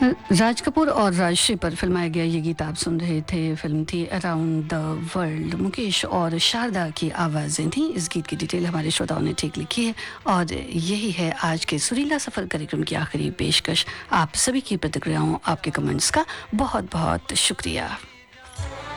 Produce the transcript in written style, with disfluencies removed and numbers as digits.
राज कपूर और राजश्री पर फिल्माया गया ये गीत आप सुन रहे थे। फिल्म थी अराउंड द वर्ल्ड। मुकेश और शारदा की आवाज़ें थीं। इस गीत की डिटेल हमारे श्रोताओं ने ठीक लिखी है और यही है आज के सुरीला सफ़र कार्यक्रम की आखिरी पेशकश। आप सभी की प्रतिक्रियाओं, आपके कमेंट्स का बहुत बहुत शुक्रिया।